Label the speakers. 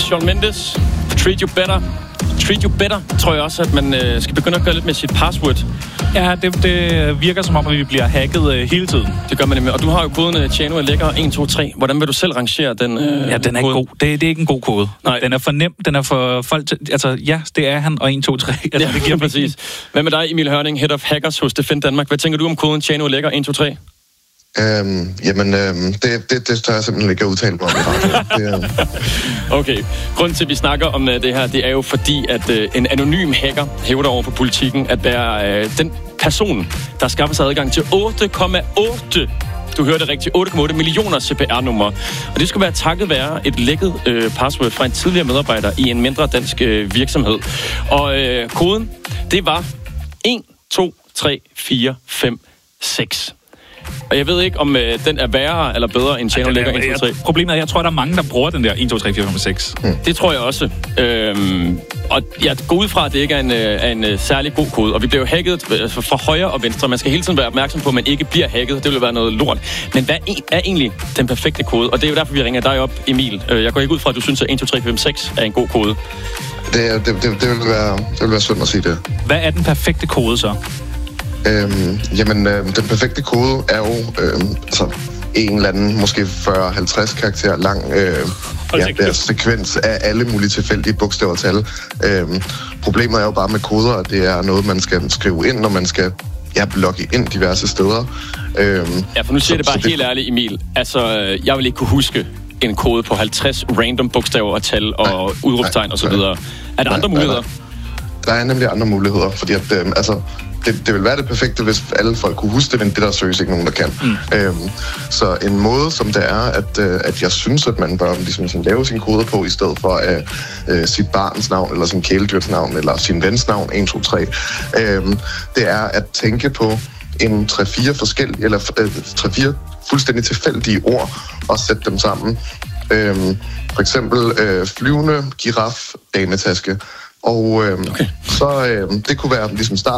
Speaker 1: Shawn Mendes, Treat You Better. Treat You Better, tror jeg også, at man skal begynde at gøre lidt med sit password.
Speaker 2: Ja, det virker som om, at vi bliver hacket hele tiden.
Speaker 1: Det gør man nemlig. Og du har jo koden Tjano Lækker 123. Hvordan vil du selv rangere den
Speaker 2: Ja, den er ikke god. Det er ikke en god kode.
Speaker 1: Nej.
Speaker 2: Den er for nem. Den er for folk... Altså, ja, det er han, og 123. Altså,
Speaker 1: Ja,
Speaker 2: det giver
Speaker 1: præcis. Hvad med dig, Emil Hørning, Head of Hackers hos Defend Danmark? Hvad tænker du om koden Tjano Lækker 123?
Speaker 3: Det tør jeg simpelthen ikke at udtale mig om i radioen.
Speaker 1: Okay. Grunden til, at vi snakker om det her, det er jo fordi, at en anonym hacker hævder over på Politikken, at være den person, der skaffer sig adgang til 8,8 du hørte rigtigt, 8,8 millioner CPR-numre. Og det skulle være takket være et lækket password fra en tidligere medarbejder i en mindre dansk virksomhed. Og koden, det var 1, 2, 3, 4, 5, 6. Og jeg ved ikke, om den er værre eller bedre end Tjano Lækker 1, 2, 3.
Speaker 2: Problemet er, at jeg tror, at der er mange, der bruger den der 1, 2, 3, 4, 5, 6.
Speaker 1: Det tror jeg også. Og jeg går ud fra, at det ikke er en særlig god kode. Og vi bliver jo hacket fra højre og venstre. Man skal hele tiden være opmærksom på, at man ikke bliver hacket. Det vil være noget lort. Men hvad er egentlig den perfekte kode? Og det er jo derfor, vi ringer dig op, Emil. Jeg går ikke ud fra, at du synes, at 1, 2, 3, 4, 5, 6 er en god kode.
Speaker 3: Det vil være synd at sige det.
Speaker 2: Hvad er den perfekte kode så?
Speaker 3: Den perfekte kode er jo en eller anden, måske 40-50 karakter lang sekvens af alle mulige tilfældige bogstaver og tal. Problemet er jo bare med koder, at det er noget, man skal skrive ind, når man skal logge ind diverse steder.
Speaker 1: Ja, for nu siger det bare helt ærligt, Emil. Altså, jeg vil ikke kunne huske en kode på 50 random bogstaver og tal og udråbstegn og så videre. Er der andre muligheder?
Speaker 3: Der er nemlig andre muligheder, fordi at, det vil være det perfekte, hvis alle folk kunne huske det, men det der søges ikke nogen, der kan. Så en måde, som det er, at jeg synes, at man bør ligesom lave sine koder på, i stedet for sit barns navn, eller sin kæledyrs navn, eller sin vens navn, 1, 2, 3, det er at tænke på en 3-4 forskellige, eller 3-4 fuldstændig tilfældige ord, og sætte dem sammen. For eksempel flyvende, giraf, dametaske. Og så det kunne være ligesom start